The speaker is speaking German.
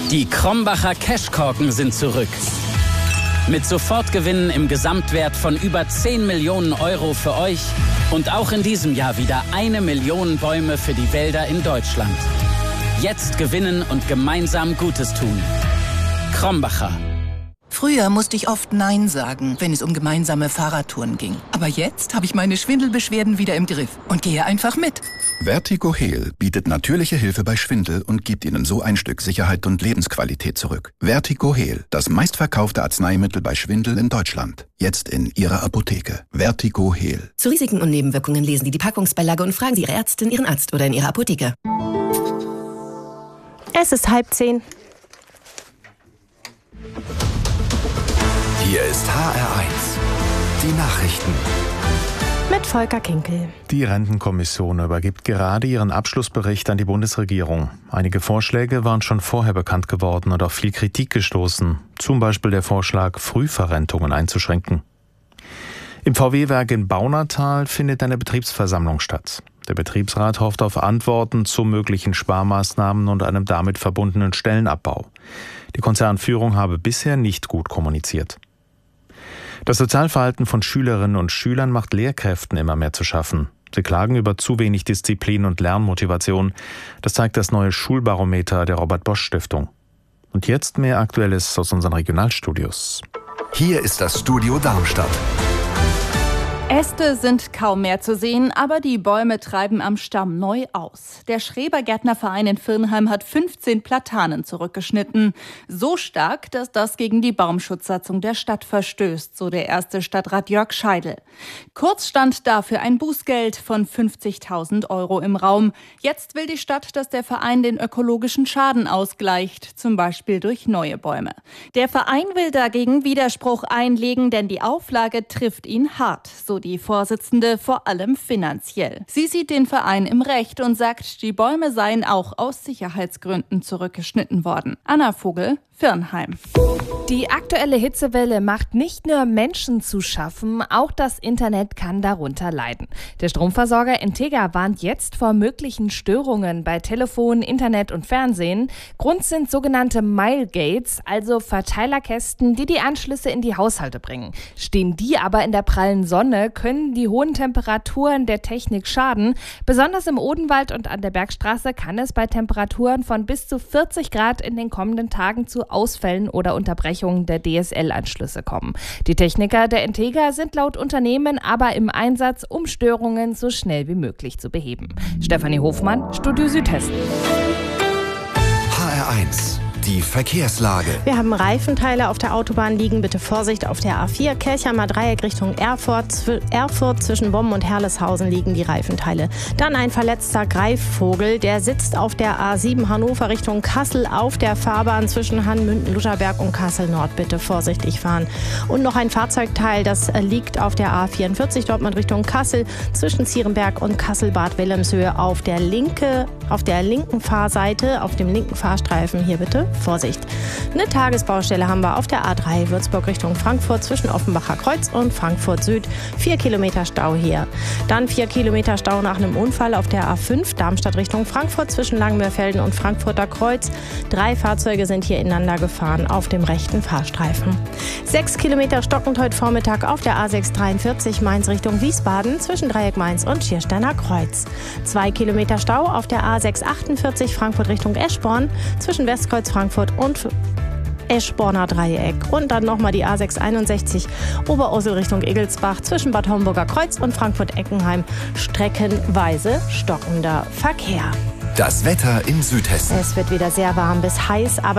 Die Krombacher Cashkorken sind zurück. Mit Sofortgewinnen im Gesamtwert von über 10 Millionen Euro für euch und auch in diesem Jahr wieder 1 Million Bäume für die Wälder in Deutschland. Jetzt gewinnen und gemeinsam Gutes tun. Krombacher. Früher musste ich oft Nein sagen, wenn es um gemeinsame Fahrradtouren ging. Aber jetzt habe ich meine Schwindelbeschwerden wieder im Griff und gehe einfach mit. Vertigo Heal bietet natürliche Hilfe bei Schwindel und gibt Ihnen so ein Stück Sicherheit und Lebensqualität zurück. Vertigo Heal, das meistverkaufte Arzneimittel bei Schwindel in Deutschland. Jetzt in Ihrer Apotheke. Vertigo Heal. Zu Risiken und Nebenwirkungen lesen Sie die Packungsbeilage und fragen Sie Ihre Ärztin, Ihren Arzt oder in Ihrer Apotheke. Es ist 9:30. Hier ist HR1, die Nachrichten. Mit Volker Kinkel. Die Rentenkommission übergibt gerade ihren Abschlussbericht an die Bundesregierung. Einige Vorschläge waren schon vorher bekannt geworden und auf viel Kritik gestoßen. Zum Beispiel der Vorschlag, Frühverrentungen einzuschränken. Im VW-Werk in Baunatal findet eine Betriebsversammlung statt. Der Betriebsrat hofft auf Antworten zu möglichen Sparmaßnahmen und einem damit verbundenen Stellenabbau. Die Konzernführung habe bisher nicht gut kommuniziert. Das Sozialverhalten von Schülerinnen und Schülern macht Lehrkräften immer mehr zu schaffen. Sie klagen über zu wenig Disziplin und Lernmotivation. Das zeigt das neue Schulbarometer der Robert-Bosch-Stiftung. Und jetzt mehr Aktuelles aus unseren Regionalstudios. Hier ist das Studio Darmstadt. Äste sind kaum mehr zu sehen, aber die Bäume treiben am Stamm neu aus. Der Schrebergärtnerverein in Virnheim hat 15 Platanen zurückgeschnitten. So stark, dass das gegen die Baumschutzsatzung der Stadt verstößt, so der erste Stadtrat Jörg Scheidel. Kurz stand dafür ein Bußgeld von 50.000 Euro im Raum. Jetzt will die Stadt, dass der Verein den ökologischen Schaden ausgleicht, zum Beispiel durch neue Bäume. Der Verein will dagegen Widerspruch einlegen, denn die Auflage trifft ihn hart, so die Vorsitzende, vor allem finanziell. Sie sieht den Verein im Recht und sagt, die Bäume seien auch aus Sicherheitsgründen zurückgeschnitten worden. Anna Vogel, Virnheim. Die aktuelle Hitzewelle macht nicht nur Menschen zu schaffen, auch das Internet kann darunter leiden. Der Stromversorger Integra warnt jetzt vor möglichen Störungen bei Telefon, Internet und Fernsehen. Grund sind sogenannte Milegates, also Verteilerkästen, die die Anschlüsse in die Haushalte bringen. Stehen die aber in der prallen Sonne, können die hohen Temperaturen der Technik schaden. Besonders im Odenwald und an der Bergstraße kann es bei Temperaturen von bis zu 40 Grad in den kommenden Tagen zu Ausfällen oder Unterbrechungen der DSL-Anschlüsse kommen. Die Techniker der Integra sind laut Unternehmen aber im Einsatz, um Störungen so schnell wie möglich zu beheben. Stefanie Hofmann, Studio Südhessen. HR1, die Verkehrslage. Wir haben Reifenteile auf der Autobahn liegen. Bitte Vorsicht auf der A4. Kelchheimer Dreieck Richtung Erfurt. Zwischen Bommen und Herleshausen liegen die Reifenteile. Dann ein verletzter Greifvogel. Der sitzt auf der A7 Hannover Richtung Kassel auf der Fahrbahn zwischen Hannmünden, Lutherberg und Kassel Nord. Bitte vorsichtig fahren. Und noch ein Fahrzeugteil, das liegt auf der A44 Dortmund Richtung Kassel zwischen Zierenberg und Kassel-Bad Wilhelmshöhe auf der linken Fahrseite, auf dem linken Fahrstreifen. Hier bitte Vorsicht. Eine Tagesbaustelle haben wir auf der A3 Würzburg Richtung Frankfurt zwischen Offenbacher Kreuz und Frankfurt Süd. 4 Kilometer Stau hier. Dann 4 Kilometer Stau nach einem Unfall auf der A5 Darmstadt Richtung Frankfurt zwischen Langenmeerfelden und Frankfurter Kreuz. 3 Fahrzeuge sind hier ineinander gefahren auf dem rechten Fahrstreifen. 6 Kilometer stockend heute Vormittag auf der A6 43 Mainz Richtung Wiesbaden zwischen Dreieck Mainz und Schiersteiner Kreuz. 2 Kilometer Stau auf der A6 48 Frankfurt Richtung Eschborn zwischen Westkreuz Frankfurt und Eschborner Dreieck. Und dann nochmal die A6 61 Oberursel Richtung Egelsbach zwischen Bad Homburger Kreuz und Frankfurt-Eckenheim. Streckenweise stockender Verkehr. Das Wetter in Südhessen. Es wird wieder sehr warm bis heiß, aber